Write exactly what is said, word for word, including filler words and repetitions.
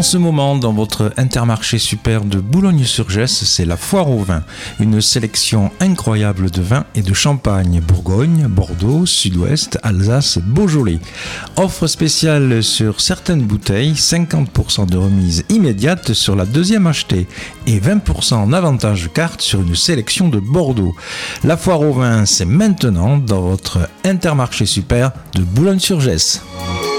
En ce moment, dans votre Intermarché Super de Boulogne-sur-Gesse, c'est la foire au vin. Une sélection incroyable de vins et de champagne. Bourgogne, Bordeaux, Sud-Ouest, Alsace, Beaujolais. Offre spéciale sur certaines bouteilles, cinquante pour cent de remise immédiate sur la deuxième achetée et vingt pour cent en avantage carte sur une sélection de Bordeaux. La foire au vin, c'est maintenant dans votre Intermarché Super de Boulogne-sur-Gesse.